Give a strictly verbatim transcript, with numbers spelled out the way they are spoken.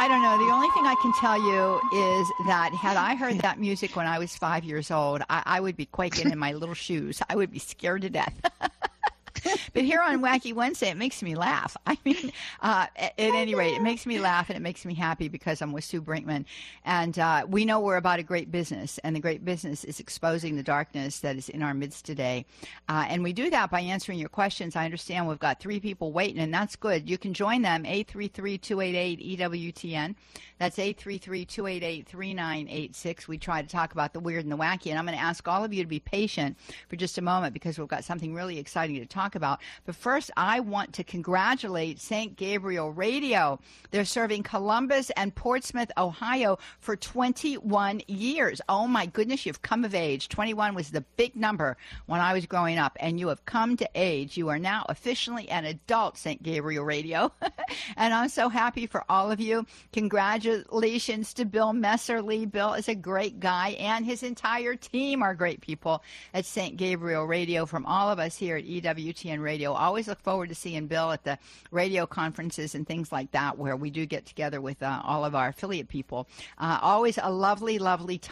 I don't know. The only thing I can tell you is that had I heard that music when I was five years old, I, I would be quaking in my little shoes. I would be scared to death. But here on Wacky Wednesday, it makes me laugh. I mean, uh, at, at any rate, it makes me laugh and it makes me happy because I'm with Sue Brinkman. And uh, we know we're about a great business, and the great business is exposing the darkness that is in our midst today. Uh, and we do that by answering your questions. I understand we've got three people waiting, and that's good. You can join them, eight three three, two eight eight, E W T N. That's eight three three, two eight eight, three nine eight six. We try to talk about the weird and the wacky, and I'm going to ask all of you to be patient for just a moment because we've got something really exciting to talk about. But first, I want to congratulate Saint Gabriel Radio. They're serving Columbus and Portsmouth, Ohio for twenty-one years. Oh, my goodness, you've come of age. twenty-one was the big number when I was growing up, and you have come to age. You are now officially an adult, Saint Gabriel Radio, and I'm so happy for all of you. Congratulations to Bill Messerly. Bill is a great guy, and his entire team are great people at Saint Gabriel Radio. From all of us here at E W T N Radio, always look forward to seeing Bill at the radio conferences and things like that where we do get together with uh, all of our affiliate people. Uh, always a lovely, lovely time.